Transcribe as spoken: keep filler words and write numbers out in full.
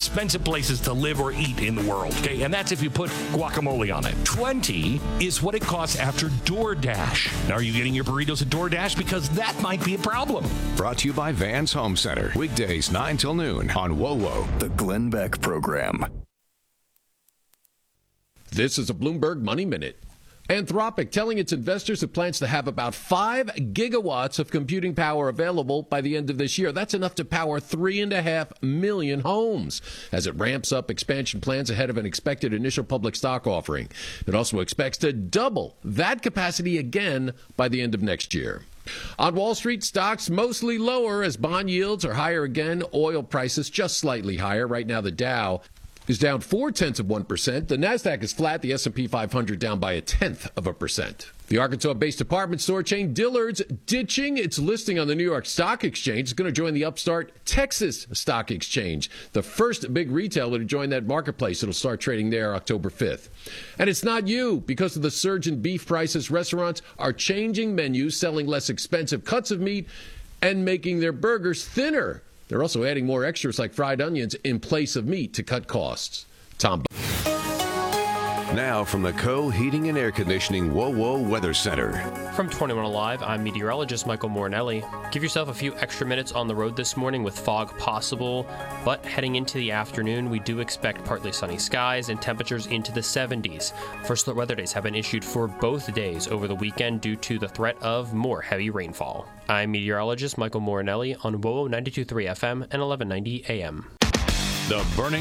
expensive places to live or eat in the world, okay? And that's if you put guacamole on it. twenty is what it costs after DoorDash. Now, are you getting your burritos at DoorDash? Because that might be a problem. Brought to you by Vans Home Center. Weekdays nine till noon on WOWO. The Glenn Beck Program. This is a Bloomberg Money Minute. Anthropic telling its investors it plans to have about five gigawatts of computing power available by the end of this year. That's enough to power three and a half million homes as it ramps up expansion plans ahead of an expected initial public stock offering. It also expects to double that capacity again by the end of next year. On Wall Street, stocks mostly lower as bond yields are higher again. Oil prices just slightly higher. Right now, the Dow is down four-tenths of one percent. The NASDAQ is flat. The S and P five hundred down by a tenth of a percent. The Arkansas-based department store chain Dillard's ditching its listing on the New York Stock Exchange. It's going to join the upstart Texas Stock Exchange, the first big retailer to join that marketplace. It'll start trading there October fifth. And it's not you. Because of the surge in beef prices, restaurants are changing menus, selling less expensive cuts of meat, and making their burgers thinner. They're also adding more extras like fried onions in place of meat to cut costs. Tom. Now from the Co Heating and Air Conditioning WOWO Weather Center. From twenty-one Alive, I'm meteorologist Michael Morinelli. Give yourself a few extra minutes on the road this morning with fog possible, but heading into the afternoon, we do expect partly sunny skies and temperatures into the seventies. First alert weather days have been issued for both days over the weekend due to the threat of more heavy rainfall. I'm meteorologist Michael Morinelli on WOWO ninety-two point three F M and eleven ninety A M. The burning